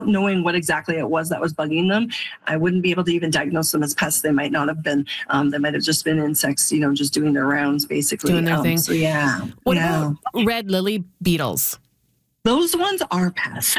knowing what exactly it was that was bugging them, I wouldn't be able to even diagnose them as pests. They might not have been. They might have just been insects, just doing their rounds, basically. Doing their thing. So, yeah. What about red lily beetles? Those ones are pests.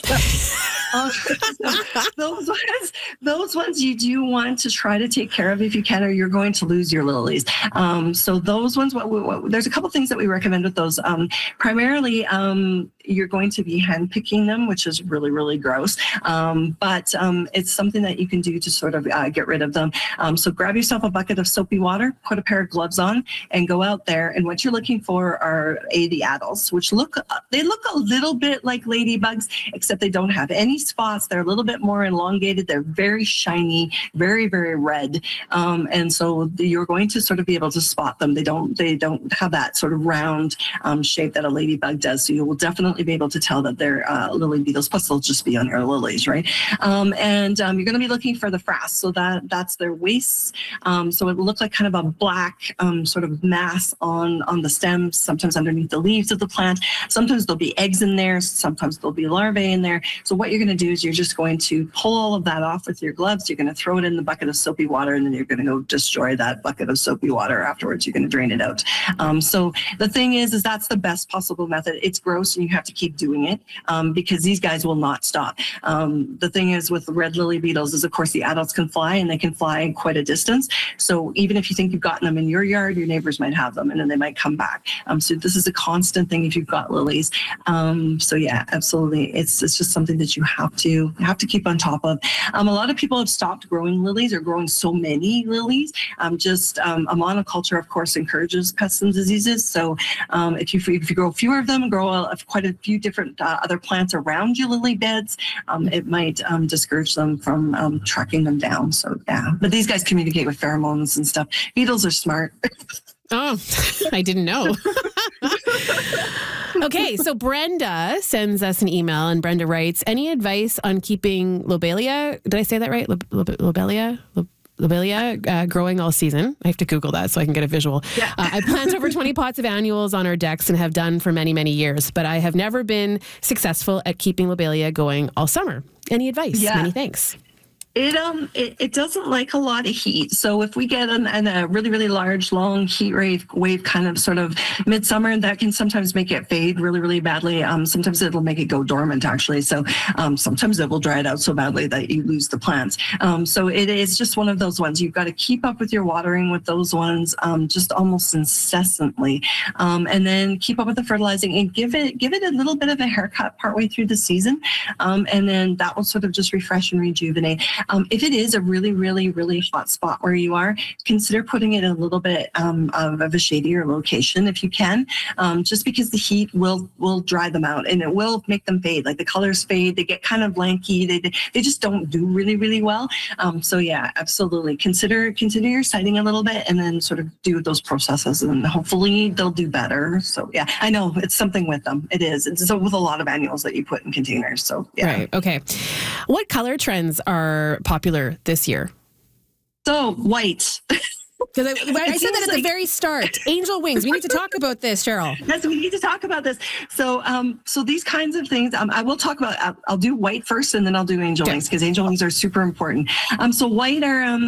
those ones you do want to try to take care of if you can, or you're going to lose your lilies. So those ones, there's a couple things that we recommend with those. Primarily, you're going to be hand picking them, which is really, really gross. But it's something that you can do to sort of get rid of them. So grab yourself a bucket of soapy water, put a pair of gloves on, and go out there. And what you're looking for are the adults, which look a little bit like ladybugs, except they don't have any spots. They're a little bit more elongated. They're very shiny, very, very red. And so you're going to sort of be able to spot them. They don't have that sort of round shape that a ladybug does. So you will definitely be able to tell that they're lily beetles. Plus, they'll just be on your lilies, right? And you're going to be looking for the frass. So that's their waists. So it will look like kind of a black sort of mass on the stems, sometimes underneath the leaves of the plant. Sometimes there'll be eggs in there. Sometimes there'll be larvae in there. So what you're going to do is you're just going to pull all of that off with your gloves. You're going to throw it in the bucket of soapy water, and then you're going to go destroy that bucket of soapy water afterwards. You're going to drain it out. So the thing is that's the best possible method. It's gross, and you have to keep doing it because these guys will not stop. The thing is with red lily beetles is, of course, the adults can fly, and they can fly quite a distance. So even if you think you've gotten them in your yard, your neighbors might have them, and then they might come back. So this is a constant thing if you've got lilies. So yeah, absolutely. It's just something that you have to keep on top of. A lot of people have stopped growing lilies or growing so many lilies. A monoculture, of course, encourages pests and diseases. So if you grow fewer of them, grow quite a few different other plants around your lily beds, it might discourage them from tracking them down. So yeah, but these guys communicate with pheromones and stuff. Beetles are smart. Oh, I didn't know. Okay, so Brenda sends us an email, and Brenda writes, any advice on keeping lobelia? Did I say that right? Lobelia? Lobelia growing all season. I have to Google that so I can get a visual. Yeah. I plant over 20 pots of annuals on our decks and have done for many, many years, but I have never been successful at keeping lobelia going all summer. Any advice? Yeah. Many thanks. It doesn't like a lot of heat. So if we get a really, really large, long heat wave kind of sort of midsummer, that can sometimes make it fade really, really badly. Sometimes it'll make it go dormant, actually. So sometimes it will dry it out so badly that you lose the plants. So it is just one of those ones. You've got to keep up with your watering with those ones just almost incessantly. And then keep up with the fertilizing and give it a little bit of a haircut partway through the season. And then that will sort of just refresh and rejuvenate. If it is a really, really, really hot spot where you are, consider putting it in a little bit of a shadier location if you can, just because the heat will dry them out and it will make them fade. Like the colors fade, they get kind of lanky, they just don't do really, really well. So yeah, absolutely. Consider your siting a little bit and then sort of do those processes and hopefully they'll do better. So yeah, I know it's something with them. It is. It's with a lot of annuals that you put in containers. So yeah. Right. Okay. What color trends are popular this year? So white. Because I said that at the very start. Angel wings. We need to talk about this, Cheryl. Yes, we need to talk about this. So, so these kinds of things, I will talk about. I'll do white first, and then I'll do angel wings because angel wings are super important. So white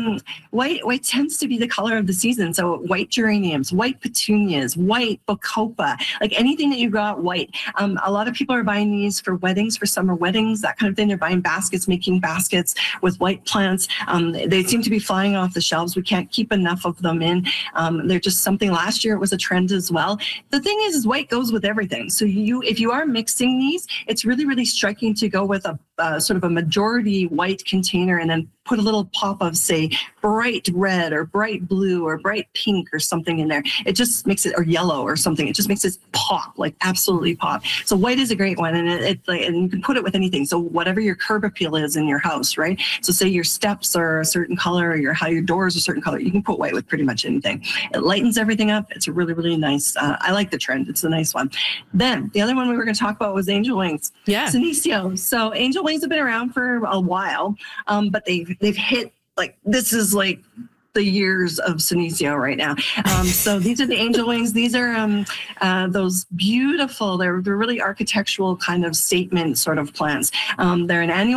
tends to be the color of the season. So white geraniums, white petunias, white bacopa, like anything that you got white. A lot of people are buying these for weddings, for summer weddings, that kind of thing. They're buying baskets, making baskets with white plants. They seem to be flying off the shelves. We can't keep enough of them in. They're just something. Last year it was a trend as well. The thing is white goes with everything. So if you are mixing these, it's really, really striking to go with a sort of a majority white container and then put a little pop of, say, bright red or bright blue or bright pink or something in there. It just makes it, or yellow or something. It just makes it pop, like absolutely pop. So white is a great one, and and you can put it with anything. So whatever your curb appeal is in your house, right? So say your steps are a certain color or your doors are a certain color, you can put white with pretty much anything. It lightens everything up. It's a really, really nice. I like the trend. It's a nice one. Then the other one we were going to talk about was angel wings. Yeah. Senecio. So angel wings have been around for a while, but they've hit, like, this is like the years of Senecio right now. So these are the angel wings. These are those beautiful, they're really architectural kind of statement sort of plants. They're an annual